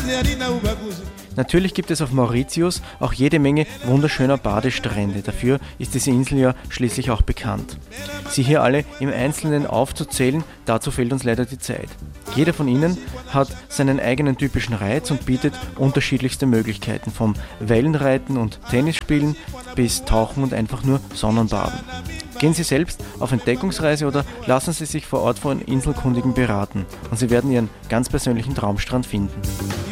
Natürlich gibt es auf Mauritius auch jede Menge wunderschöner Badestrände. Dafür ist diese Insel ja schließlich auch bekannt. Sie hier alle im Einzelnen aufzuzählen, dazu fehlt uns leider die Zeit. Jeder von ihnen hat seinen eigenen typischen Reiz und bietet unterschiedlichste Möglichkeiten, vom Wellenreiten und Tennisspielen bis Tauchen und einfach nur Sonnenbaden. Gehen Sie selbst auf Entdeckungsreise oder lassen Sie sich vor Ort von Inselkundigen beraten und Sie werden Ihren ganz persönlichen Traumstrand finden.